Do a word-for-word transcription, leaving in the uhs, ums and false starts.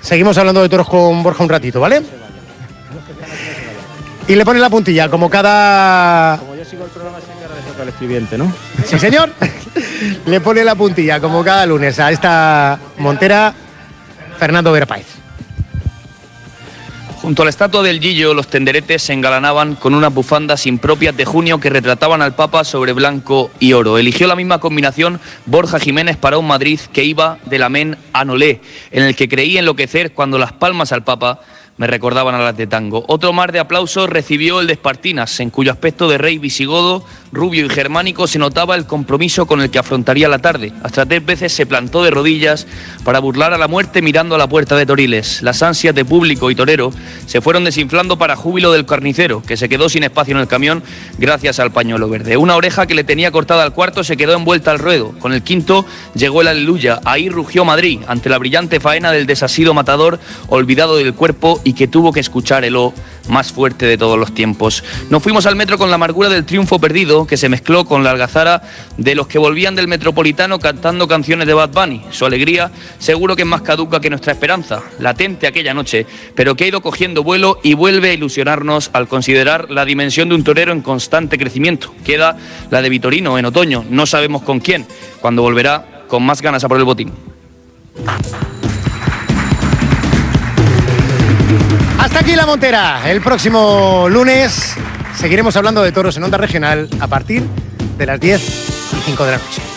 seguimos hablando de toros con Borja un ratito, ¿vale? Y le pone la puntilla, como cada... Como yo sigo el programa, se encarga de tocar el escribiente, ¿no? Sí, señor. Le pone la puntilla, como cada lunes, a esta montera, Fernando Verapáez. Junto a la estatua del Gillo, los tenderetes se engalanaban con unas bufandas impropias de junio que retrataban al Papa sobre blanco y oro. Eligió la misma combinación Borja Jiménez para un Madrid que iba del amén a nolé, en el que creí enloquecer cuando las palmas al Papa me recordaban a las de tango. Otro mar de aplausos recibió el de Espartinas, en cuyo aspecto de rey visigodo, rubio y germánico se notaba el compromiso con el que afrontaría la tarde. Hasta tres veces se plantó de rodillas para burlar a la muerte mirando a la puerta de Toriles. Las ansias de público y torero se fueron desinflando para júbilo del carnicero, que se quedó sin espacio en el camión gracias al pañuelo verde. Una oreja que le tenía cortada al cuarto se quedó envuelta al ruedo. Con el quinto llegó el aleluya. Ahí rugió Madrid, ante la brillante faena del desasido matador, olvidado del cuerpo y que tuvo que escuchar el O más fuerte de todos los tiempos. Nos fuimos al metro con la amargura del triunfo perdido, que se mezcló con la algazara de los que volvían del Metropolitano cantando canciones de Bad Bunny. Su alegría seguro que es más caduca que nuestra esperanza, latente aquella noche, pero que ha ido cogiendo vuelo y vuelve a ilusionarnos al considerar la dimensión de un torero en constante crecimiento. Queda la de Vitorino en otoño, no sabemos con quién, cuando volverá con más ganas a por el botín. Hasta aquí la montera. El próximo lunes seguiremos hablando de toros en Onda Regional a partir de las diez y cinco de la noche.